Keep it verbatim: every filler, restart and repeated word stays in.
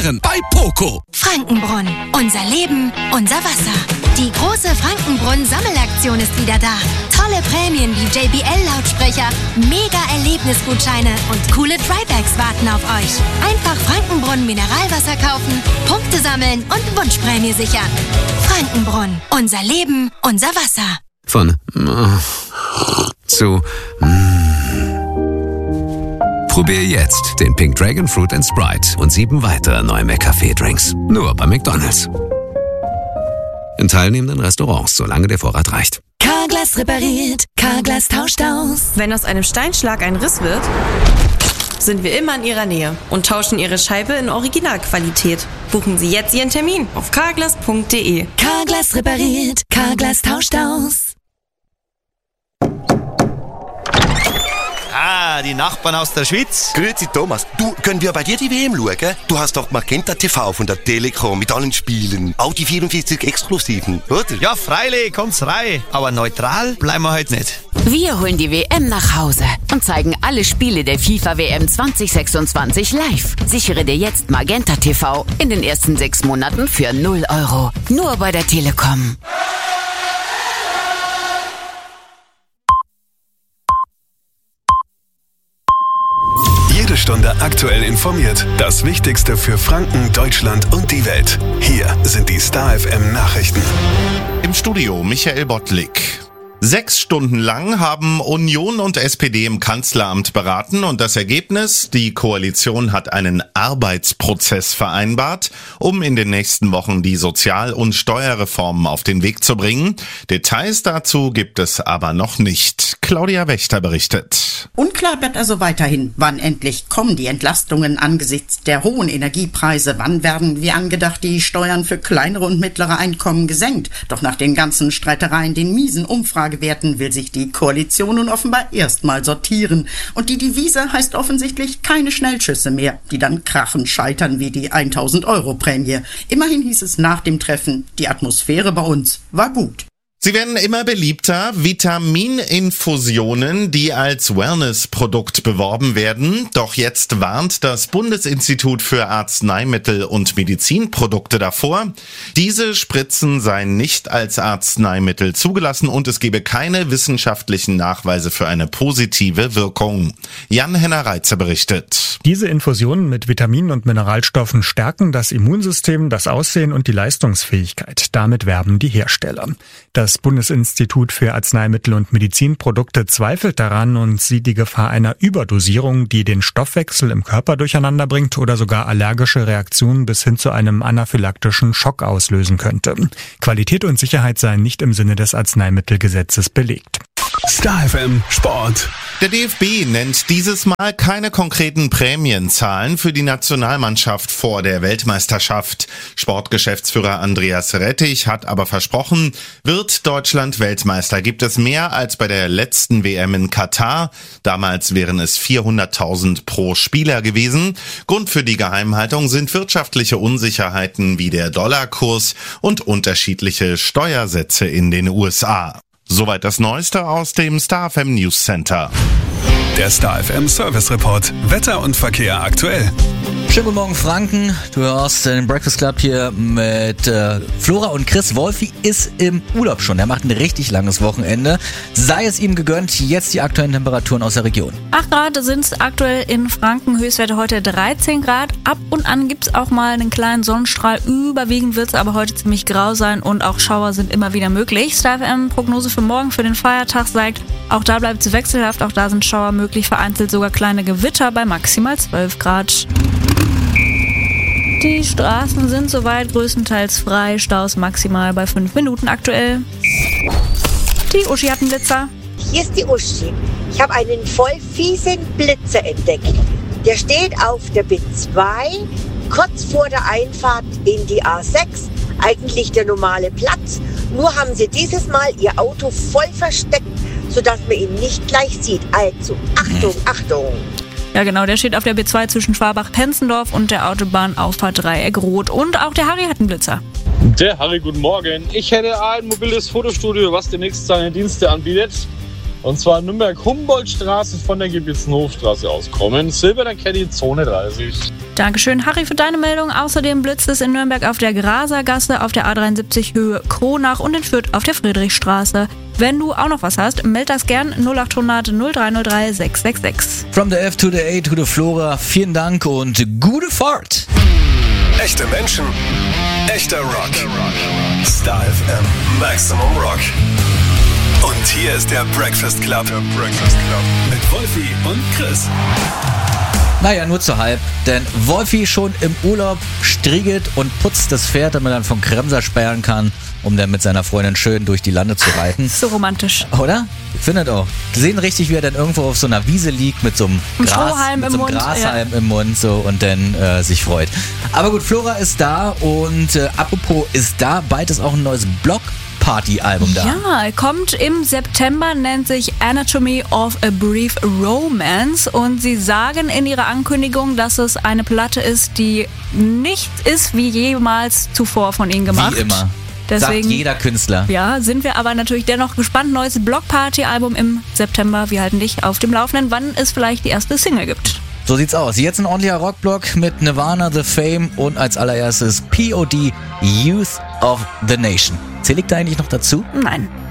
bei Poco. Frankenbrunn. Unser Leben, unser Wasser. Die große Frankenbrunn-Sammelaktion ist wieder da. Tolle Prämien wie J B L-Lautsprecher, Mega-Erlebnisgutscheine und coole Trybags warten auf euch. Einfach Frankenbrunn Mineralwasser kaufen, Punkte sammeln und Wunschprämie sichern. Frankenbrunn. Unser Leben, unser Wasser. Von äh, zu mm. Probier jetzt den Pink Dragon Fruit and Sprite und sieben weitere neue McCafé-Drinks. Nur bei McDonald's. In teilnehmenden Restaurants, solange der Vorrat reicht. Carglass repariert, Carglass tauscht aus. Wenn aus einem Steinschlag ein Riss wird, sind wir immer in Ihrer Nähe und tauschen Ihre Scheibe in Originalqualität. Buchen Sie jetzt Ihren Termin auf carglass punkt de. Carglass repariert, Carglass tauscht aus. Ah, die Nachbarn aus der Schweiz. Grüezi Thomas. Du, können wir bei dir die W M schauen? Du hast doch Magenta T V von der Telekom mit allen Spielen. Auch die vierundvierzig Exklusiven, oder? Ja, freilich, kommt's rein. Aber neutral bleiben wir heute nicht. Wir holen die W M nach Hause und zeigen alle Spiele der FIFA W M zwanzig sechsundzwanzig live. Sichere dir jetzt Magenta T V in den ersten sechs Monaten für null Euro. Nur bei der Telekom. Jede Stunde aktuell informiert. Das Wichtigste für Franken, Deutschland und die Welt. Hier sind die Star F M Nachrichten. Im Studio Michael Bottlik. Sechs Stunden lang haben Union und S P D im Kanzleramt beraten und das Ergebnis, die Koalition hat einen Arbeitsprozess vereinbart, um in den nächsten Wochen die Sozial- und Steuerreformen auf den Weg zu bringen. Details dazu gibt es aber noch nicht. Claudia Wächter berichtet. Unklar bleibt also weiterhin, wann endlich kommen die Entlastungen angesichts der hohen Energiepreise, wann werden wie angedacht die Steuern für kleinere und mittlere Einkommen gesenkt. Doch nach den ganzen Streitereien, den miesen Umfragewerten, will sich die Koalition nun offenbar erstmal sortieren. Und die Devise heißt offensichtlich keine Schnellschüsse mehr, die dann krachend scheitern wie die tausend Euro Prämie. Immerhin hieß es nach dem Treffen, die Atmosphäre bei uns war gut. Sie werden immer beliebter, Vitamininfusionen, die als Wellness-Produkt beworben werden. Doch jetzt warnt das Bundesinstitut für Arzneimittel und Medizinprodukte davor, diese Spritzen seien nicht als Arzneimittel zugelassen und es gebe keine wissenschaftlichen Nachweise für eine positive Wirkung. Jan-Henner Reitze berichtet. Diese Infusionen mit Vitaminen und Mineralstoffen stärken das Immunsystem, das Aussehen und die Leistungsfähigkeit. Damit werben die Hersteller. Das Bundesinstitut für Arzneimittel und Medizinprodukte zweifelt daran und sieht die Gefahr einer Überdosierung, die den Stoffwechsel im Körper durcheinander bringt oder sogar allergische Reaktionen bis hin zu einem anaphylaktischen Schock auslösen könnte. Qualität und Sicherheit seien nicht im Sinne des Arzneimittelgesetzes belegt. Star F M Sport. Der D F B nennt dieses Mal keine konkreten Prämienzahlen für die Nationalmannschaft vor der Weltmeisterschaft. Sportgeschäftsführer Andreas Rettich hat aber versprochen, wird Deutschland Weltmeister, gibt es mehr als bei der letzten W M in Katar. Damals wären es vierhunderttausend pro Spieler gewesen. Grund für die Geheimhaltung sind wirtschaftliche Unsicherheiten wie der Dollarkurs und unterschiedliche Steuersätze in den U S A. Soweit das Neueste aus dem Star F M News Center. Der Star F M Service Report. Wetter und Verkehr aktuell. Schönen guten Morgen, Franken. Du hörst den Breakfast Club hier mit äh, Flora und Chris. Wolfi ist im Urlaub schon. Er macht ein richtig langes Wochenende. Sei es ihm gegönnt. Jetzt die aktuellen Temperaturen aus der Region. acht Grad sind es aktuell in Franken. Höchstwerte heute dreizehn Grad. Ab und an gibt es auch mal einen kleinen Sonnenstrahl. Überwiegend wird es aber heute ziemlich grau sein und auch Schauer sind immer wieder möglich. Star F M Prognose für morgen, für den Feiertag sagt, auch da bleibt es wechselhaft. Auch da sind Schauer möglich. Vereinzelt sogar kleine Gewitter bei maximal zwölf Grad. Die Straßen sind soweit größtenteils frei, Staus maximal bei fünf Minuten aktuell. Die Uschi hat einen Blitzer. Hier ist die Uschi. Ich habe einen voll fiesen Blitzer entdeckt. Der steht auf der B zwei, kurz vor der Einfahrt in die A sechs. Eigentlich der normale Platz. Nur haben sie dieses Mal ihr Auto voll versteckt, sodass man ihn nicht gleich sieht. Also, Achtung, Achtung! Ja genau, der steht auf der B zwei zwischen Schwabach-Penzendorf und der Autobahnauffahrt Dreieck Rot. Und auch der Harry hat einen Blitzer. Der Harry, guten Morgen. Ich hätte ein mobiles Fotostudio, was demnächst seine Dienste anbietet. Und zwar Nürnberg-Humboldt-Straße von der Gebitzenhofstraße aus kommen. Silberner Caddy, Zone dreißig. Dankeschön, Harry, für deine Meldung. Außerdem blitzt es in Nürnberg auf der Grasergasse, auf der A dreiundsiebzig Höhe Kronach und in Fürth auf der Friedrichstraße. Wenn du auch noch was hast, meld das gern null acht hundert null drei null drei sechs sechs sechs. From the F to the A to the Flora, vielen Dank und gute Fahrt. Echte Menschen, echter Rock. Star F M Maximum Rock. Und hier ist der Breakfast Club. Der Breakfast Club. Mit Wolfi und Chris. Naja, nur zu halb, denn Wolfi schon im Urlaub striegelt und putzt das Pferd, damit er dann vom Kremser sperren kann, um dann mit seiner Freundin schön durch die Lande zu reiten. So romantisch. Oder? Ich finde auch. Wir sehen richtig, wie er dann irgendwo auf so einer Wiese liegt mit so einem, Gras, mit so einem Grashalm ja. im Mund so und dann äh, sich freut. Aber gut, Flora ist da und äh, apropos ist da, bald ist auch ein neues Blog. Party-Album da. Ja, kommt im September, nennt sich Anatomy of a Brief Romance und sie sagen in ihrer Ankündigung, dass es eine Platte ist, die nicht ist wie jemals zuvor von ihnen gemacht. Wie immer. Deswegen, sagt jeder Künstler. Ja, sind wir aber natürlich dennoch gespannt. Neues Block-Party-Album im September. Wir halten dich auf dem Laufenden, wann es vielleicht die erste Single gibt. So sieht's aus. Jetzt ein ordentlicher Rockblock mit Nirvana, The Fame und als allererstes P O D, Youth of the Nation. Zähle ich da eigentlich noch dazu? Nein.